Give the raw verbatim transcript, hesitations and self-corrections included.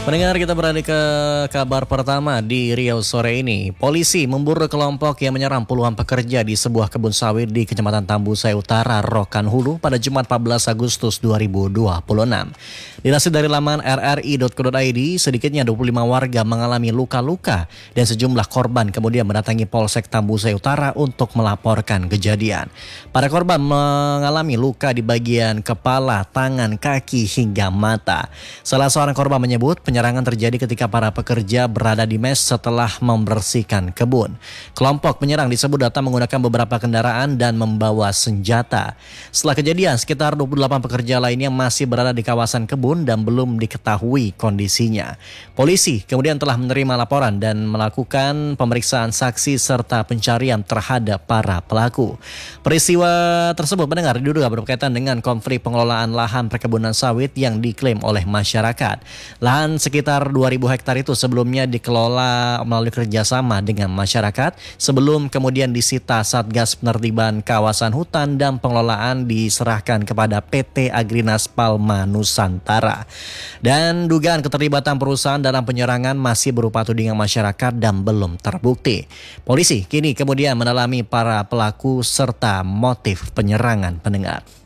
Pendengar, kita beralih ke kabar pertama di Riau sore ini. Polisi memburu kelompok yang menyerang puluhan pekerja di sebuah kebun sawit di Kecamatan Tambusai Utara, Rokan Hulu pada Jumat empat belas Agustus dua ribu dua puluh enam. Dilansir dari laman r r i dot co dot i d, sedikitnya dua puluh lima warga mengalami luka-luka dan sejumlah korban kemudian mendatangi Polsek Tambusai Utara untuk melaporkan kejadian. Para korban mengalami luka di bagian kepala, tangan, kaki hingga mata. Salah seorang korban menyebut penyerangan terjadi ketika para pekerja berada di mes setelah membersihkan kebun. Kelompok penyerang disebut datang menggunakan beberapa kendaraan dan membawa senjata. Setelah kejadian, sekitar dua puluh delapan pekerja lainnya masih berada di kawasan kebun dan belum diketahui kondisinya. Polisi kemudian telah menerima laporan dan melakukan pemeriksaan saksi serta pencarian terhadap para pelaku. Peristiwa tersebut mendengar diduga berkaitan dengan konflik pengelolaan lahan perkebunan sawit yang diklaim oleh masyarakat. Lahan sekitar dua ribu hektar itu sebelumnya dikelola melalui kerjasama dengan masyarakat sebelum kemudian disita Satgas Penertiban Kawasan Hutan dan Pengelolaan diserahkan kepada P T Agrinas Palma Nusantara. Dan dugaan keterlibatan perusahaan dalam penyerangan masih berupa tudingan masyarakat dan belum terbukti. Polisi kini kemudian mendalami para pelaku serta motif penyerangan, pendengar.